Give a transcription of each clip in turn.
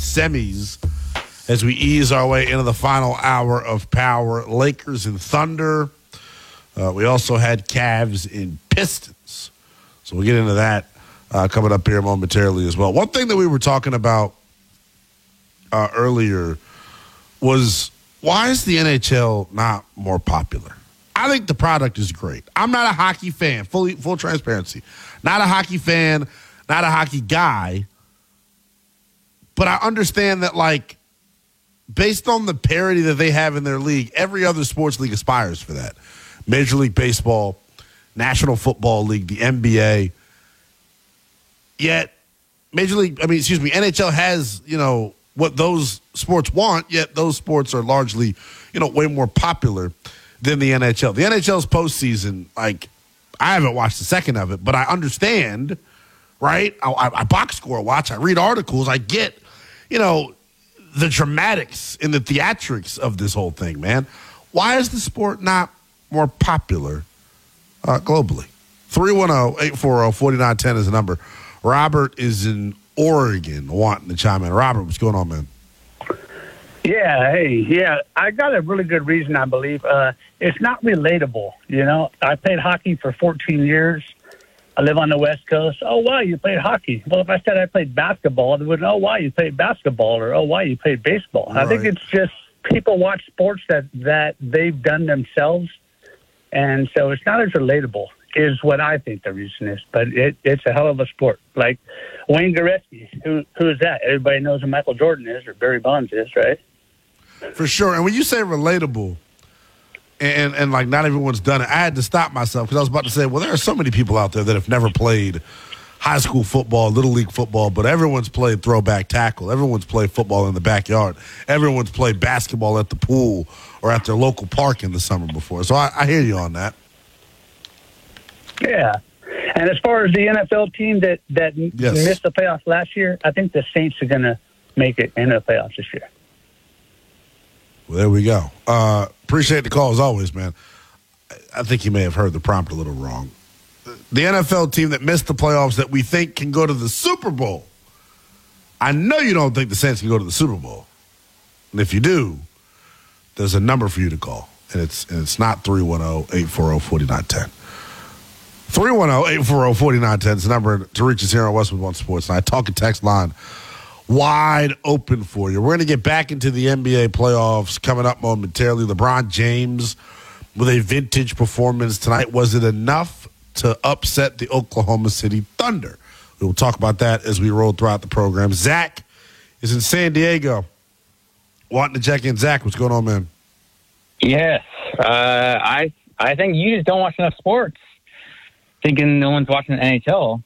semis as we ease our way into the final hour of Power. Lakers and Thunder. We also had Cavs and Pistons. So we'll get into that coming up here momentarily as well. One thing that we were talking about earlier was, why is the NHL not more popular? I think the product is great. I'm not a hockey fan, full transparency. Not a hockey fan, not a hockey guy. But I understand that, like, based on the parity that they have in their league, every other sports league aspires for that. Major League Baseball, National Football League, the NBA. Yet, NHL has, what those sports want, yet those sports are largely, way more popular than the NHL. The NHL's postseason, I haven't watched a second of it, but I understand, right? I box score watch, I read articles, I get, the dramatics and the theatrics of this whole thing, man. Why is the sport not more popular globally? 310-840-4910 is the number. Robert is in Oregon wanting to chime in. Robert, what's going on, man? Yeah, I got a really good reason, I believe. It's not relatable, I played hockey for 14 years. I live on the West Coast. Oh, wow, you played hockey. Well, if I said I played basketball, they would, oh, wow, you played basketball, or, oh, wow, you played baseball. Right. I think it's just people watch sports that they've done themselves, and so it's not as relatable is what I think the reason is. But it's a hell of a sport. Like Wayne Gretzky, who is that? Everybody knows who Michael Jordan is or Barry Bonds is, right? For sure. And when you say relatable, and like not everyone's done it, I had to stop myself because I was about to say, well, there are so many people out there that have never played high school football, little league football, but everyone's played throwback tackle. Everyone's played football in the backyard. Everyone's played basketball at the pool or at their local park in the summer before. So I hear you on that. Yeah. And as far as the NFL team that missed the playoffs last year, I think the Saints are going to make it in the playoffs this year. Well, there we go. Appreciate the call as always, man. I think you may have heard the prompt a little wrong. The NFL team that missed the playoffs that we think can go to the Super Bowl. I know you don't think the Saints can go to the Super Bowl. And if you do, there's a number for you to call. And it's not 310-840-4910. 310-840-4910 is the number to reach us here on Westwood One Sports Night. Talk and text line wide open for you. We're going to get back into the NBA playoffs coming up momentarily. LeBron James with a vintage performance tonight. Was it enough to upset the Oklahoma City Thunder? We will talk about that as we roll throughout the program. Zach is in San Diego wanting to check in. Zach, what's going on, man? Yes. I think you just don't watch enough sports. Thinking no one's watching the NHL.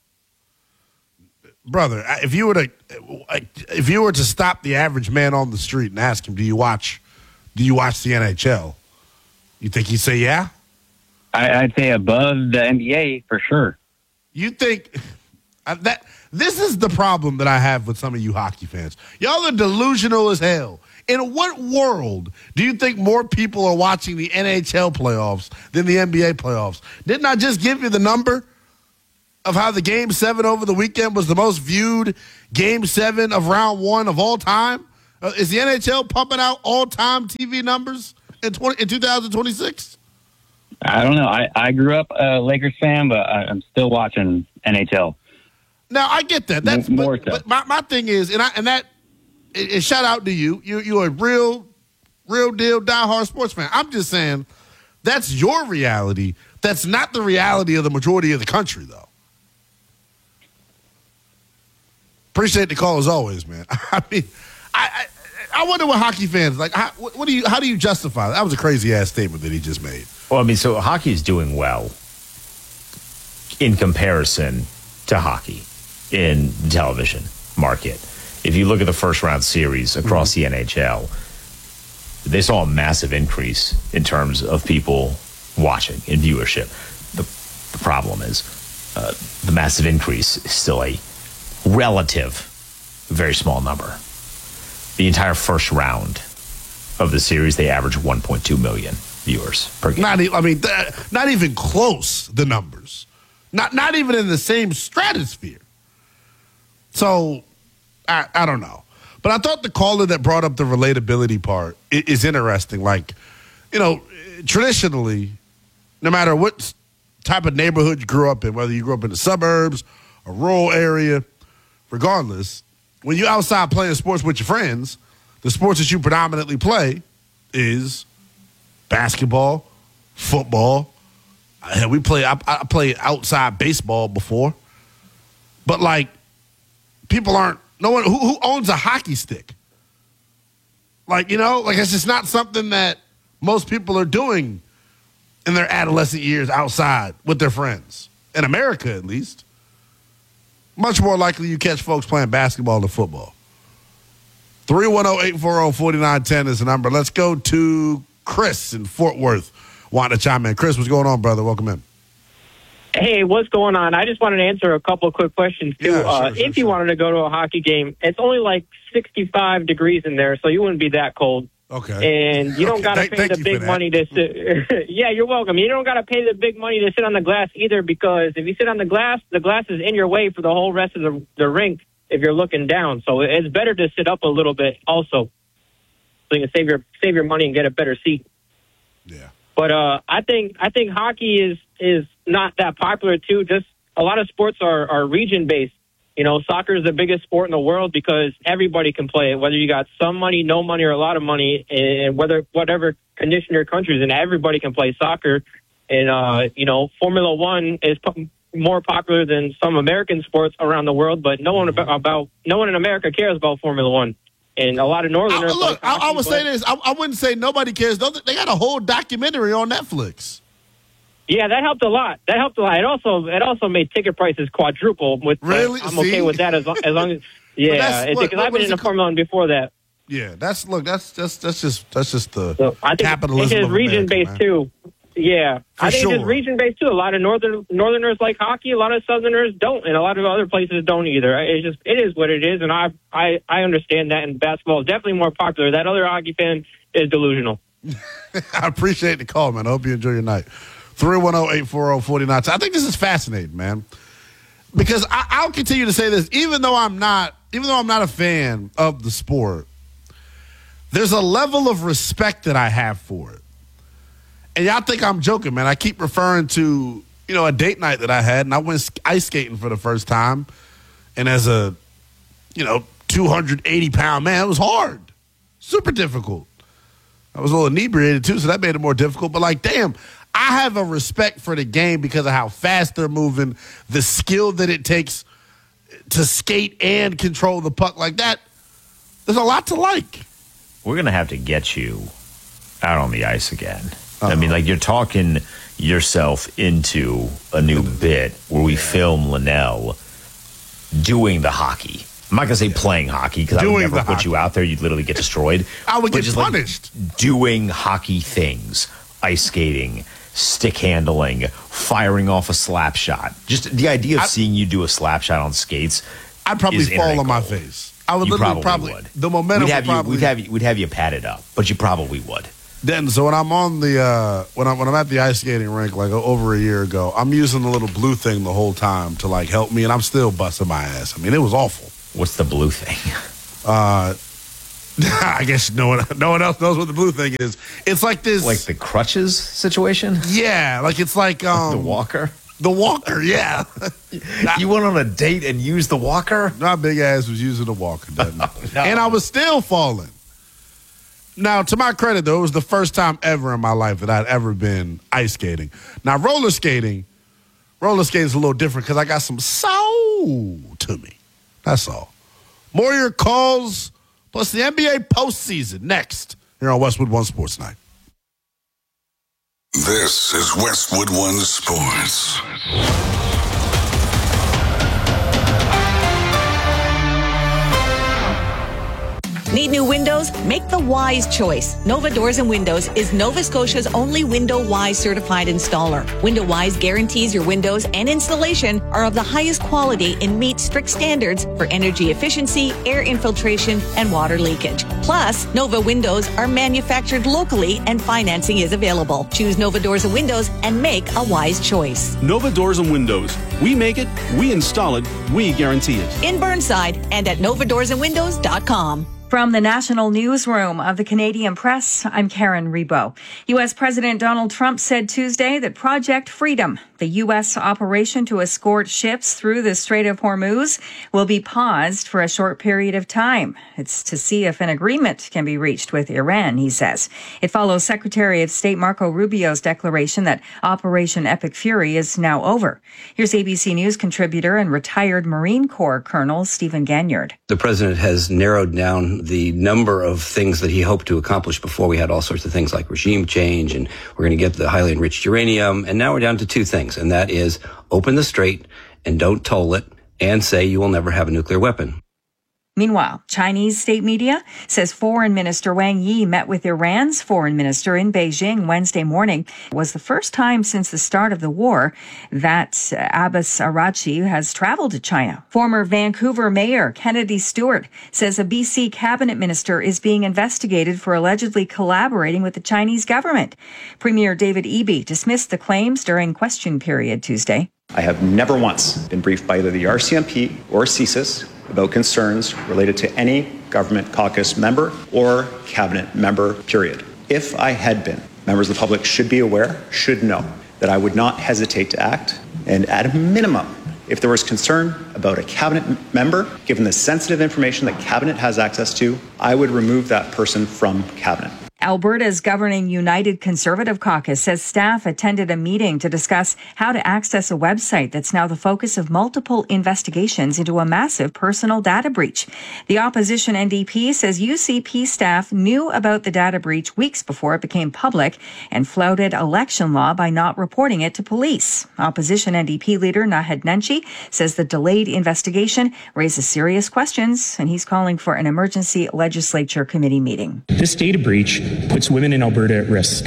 Brother, if you were to stop the average man on the street and ask him, do you watch the NHL? You think he'd say yeah? I'd say above the NBA for sure. You think that this is the problem that I have with some of you hockey fans. Y'all are delusional as hell. In what world do you think more people are watching the NHL playoffs than the NBA playoffs? Didn't I just give you the number of how the Game 7 over the weekend was the most viewed Game 7 of round one of all time? Is the NHL pumping out all-time TV numbers in 2026? I don't know. I grew up a Lakers fan, but I'm still watching NHL. Now, I get that. That's more but my thing is, and shout out to you. You're a real deal diehard sports fan. I'm just saying that's your reality. That's not the reality of the majority of the country, though. Appreciate the call as always, man. I mean, I wonder what hockey fans like. How do you justify that? That was a crazy ass statement that he just made. Well, I mean, so hockey is doing well in comparison to hockey in the television market. If you look at the first round series across the NHL, they saw a massive increase in terms of people watching in viewership. The problem is the massive increase is still a relative, very small number. The entire first round of the series, they average 1.2 million viewers per game. Not even close, the numbers. Not even in the same stratosphere. So, I don't know. But I thought the caller that brought up the relatability part is interesting. Like, traditionally, no matter what type of neighborhood you grew up in, whether you grew up in the suburbs, a rural area, regardless, when you're outside playing sports with your friends, the sports that you predominantly play is basketball, football. I played outside baseball before. But, like, people aren't – no one – who owns a hockey stick? Like, it's just not something that most people are doing in their adolescent years outside with their friends. In America, at least. Much more likely you catch folks playing basketball than football. 310-840-4910 is the number. Let's go to Chris in Fort Worth wanting to chime in. Chris, what's going on, brother? Welcome in. Hey, what's going on? I just wanted to answer a couple of quick questions, too. If you wanted to go to a hockey game, it's only like 65 degrees in there, so you wouldn't be that cold. Okay. And you don't got to pay the big money to sit. Yeah, you're welcome. You don't got to pay the big money to sit on the glass either, because if you sit on the glass is in your way for the whole rest of the rink if you're looking down. So it's better to sit up a little bit also, so you can save your money and get a better seat. Yeah. But I think hockey is not that popular too. Just a lot of sports are region based. Soccer is the biggest sport in the world because everybody can play it, whether you got some money, no money, or a lot of money, and whatever condition your country's in, everybody can play soccer. And Formula One is more popular than some American sports around the world, but no one in America cares about Formula One. And a lot of Northerners. I would say this. I wouldn't say nobody cares. They got a whole documentary on Netflix. Yeah, that helped a lot. It also made ticket prices quadruple. Really? I'm okay with that as long as. Yeah, because I've been in the Formula One before that. Yeah, that's just the so I think capitalism. It's region based too. Yeah, I think it's region based too. A lot of Northerners like hockey. A lot of Southerners don't, and a lot of other places don't either. It is what it is, and I understand that. And basketball is definitely more popular. That other hockey fan is delusional. I appreciate the call, man. I hope you enjoy your night. 310-840-4910. I think this is fascinating, man, because I'll continue to say this, even though I'm not a fan of the sport. There's a level of respect that I have for it. And y'all think I'm joking, man. I keep referring to, a date night that I had, and I went ice skating for the first time. And as a, 280-pound man, it was hard. Super difficult. I was a little inebriated, too, so that made it more difficult. But, like, damn, I have a respect for the game because of how fast they're moving, the skill that it takes to skate and control the puck like that. There's a lot to like. We're going to have to get you out on the ice again. I mean, like, you're talking yourself into a new bit where we film Linnell doing the hockey. I'm not going to say playing hockey because I would never put you out there. You'd literally get destroyed. I would get punished. Like doing hockey things, ice skating, stick handling, firing off a slap shot. Just the idea of seeing you do a slap shot on skates. I'd probably fall on my face. I would probably would. The momentum we'd have you padded up, but you probably would. Then, so when I'm on the when I'm at the ice skating rink like over a year ago, I'm using the little blue thing the whole time to like help me, and I'm still busting my ass. I mean, it was awful. What's the blue thing? I guess no one else knows what the blue thing is. It's like this, like the crutches situation. Yeah, like it's like the walker. The walker, yeah. You went on a date and used the walker? My big ass was using the walker, no. And I was still falling. Now, to my credit, though, it was the first time ever in my life that I'd ever been ice skating. Now, roller skating is a little different because I got some soul to me. That's all. More of your calls, plus the NBA postseason next here on Westwood One Sports Night. This is Westwood One Sports. Need new windows? Make the wise choice. Nova Doors and Windows is Nova Scotia's only Window Wise certified installer. Window Wise guarantees your windows and installation are of the highest quality and meet strict standards for energy efficiency, air infiltration, and water leakage. Plus, Nova Windows are manufactured locally and financing is available. Choose Nova Doors and Windows and make a wise choice. Nova Doors and Windows. We make it, we install it, we guarantee it. In Burnside and at novadoorsandwindows.com. From the National Newsroom of the Canadian Press, I'm Karen Rebo. U.S. President Donald Trump said Tuesday that Project Freedom, the U.S. operation to escort ships through the Strait of Hormuz, will be paused for a short period of time. It's to see if an agreement can be reached with Iran, he says. It follows Secretary of State Marco Rubio's declaration that Operation Epic Fury is now over. Here's ABC News contributor and retired Marine Corps Colonel Stephen Ganyard. The president has narrowed down the number of things that he hoped to accomplish. Before, we had all sorts of things like regime change, and we're going to get the highly enriched uranium. And now we're down to two things, and that is open the strait and don't toll it, and say you will never have a nuclear weapon. Meanwhile, Chinese state media says Foreign Minister Wang Yi met with Iran's foreign minister in Beijing Wednesday morning. It was the first time since the start of the war that Abbas Araghchi has traveled to China. Former Vancouver Mayor Kennedy Stewart says a BC cabinet minister is being investigated for allegedly collaborating with the Chinese government. Premier David Eby dismissed the claims during question period Tuesday. I have never once been briefed by either the RCMP or CSIS about concerns related to any government caucus member or cabinet member, period. If I had been, members of the public should be aware, should know, that I would not hesitate to act. And at a minimum, if there was concern about a cabinet member, given the sensitive information that cabinet has access to, I would remove that person from cabinet. Alberta's governing United Conservative Caucus says staff attended a meeting to discuss how to access a website that's now the focus of multiple investigations into a massive personal data breach. The opposition NDP says UCP staff knew about the data breach weeks before it became public and flouted election law by not reporting it to police. Opposition NDP leader Naheed Nenshi says the delayed investigation raises serious questions, and he's calling for an emergency legislature committee meeting. This data breach puts women in Alberta at risk.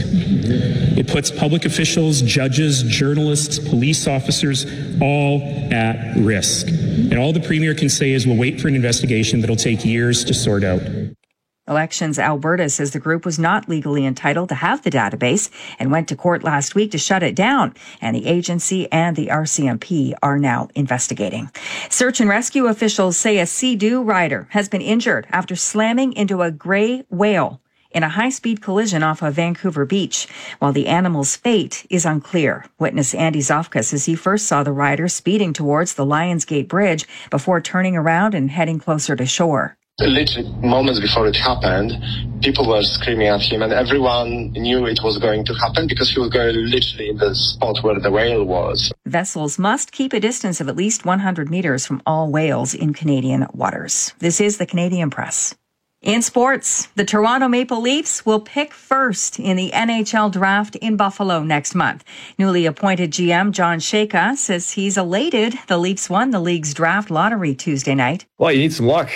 It puts public officials, judges, journalists, police officers, all at risk. And all the Premier can say is we'll wait for an investigation that'll take years to sort out. Elections Alberta says the group was not legally entitled to have the database and went to court last week to shut it down. And the agency and the RCMP are now investigating. Search and rescue officials say a Sea-Doo rider has been injured after slamming into a gray whale in a high-speed collision off a Vancouver beach. While the animal's fate is unclear. Witness Andy Zofka says he first saw the rider speeding towards the Lionsgate Bridge before turning around and heading closer to shore. Literally moments before it happened, people were screaming at him, and everyone knew it was going to happen because he was going literally in the spot where the whale was. Vessels must keep a distance of at least 100 meters from all whales in Canadian waters. This is the Canadian Press. In sports, the Toronto Maple Leafs will pick first in the NHL draft in Buffalo next month. Newly appointed GM John Shaka says he's elated the Leafs won the league's draft lottery Tuesday night. Well, you need some luck,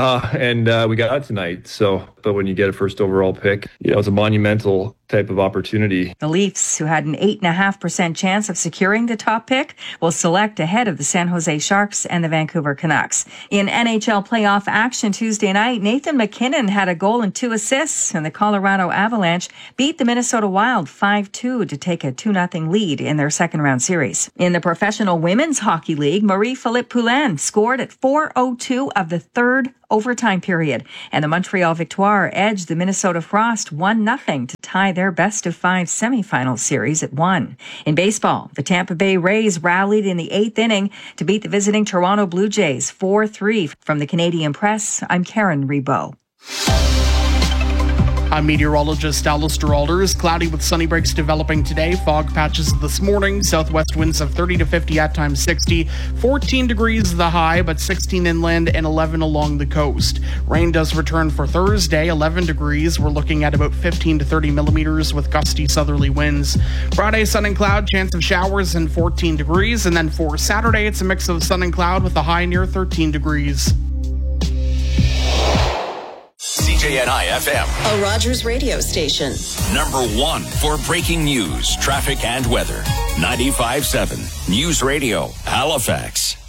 and we got that tonight. But when you get a first overall pick, it's a monumental type of opportunity. The Leafs, who had an 8.5% chance of securing the top pick, will select ahead of the San Jose Sharks and the Vancouver Canucks. In NHL playoff action Tuesday night, Nathan MacKinnon had a goal and 2 assists, and the Colorado Avalanche beat the Minnesota Wild 5-2 to take a 2-0 lead in their second-round series. In the Professional Women's Hockey League, Marie-Philippe Poulin scored at 4:02 of the third overtime period, and the Montreal Victoire edged the Minnesota Frost 1-0 to tie their best-of-5 semifinal series at 1. In baseball, the Tampa Bay Rays rallied in the 8th inning to beat the visiting Toronto Blue Jays 4-3. From the Canadian Press, I'm Karen Rebo. I'm meteorologist Alistair Alders. Cloudy with sunny breaks developing today. Fog patches this morning. Southwest winds of 30 to 50, at times 60. 14 degrees the high, but 16 inland and 11 along the coast. Rain does return for Thursday, 11 degrees. We're looking at about 15 to 30 millimeters with gusty southerly winds. Friday, sun and cloud, chance of showers and 14 degrees. And then for Saturday, it's a mix of sun and cloud with a high near 13 degrees. CJNI FM. A Rogers radio station. Number 1 for breaking news, traffic, and weather. 95.7 News Radio, Halifax.